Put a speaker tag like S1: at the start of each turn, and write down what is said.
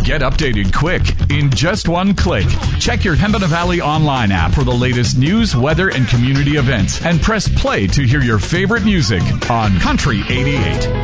S1: Get updated quick in just one click. Check your Hempana Valley online app for the latest news, weather, and community events. And press play to hear your favorite music on Country 88.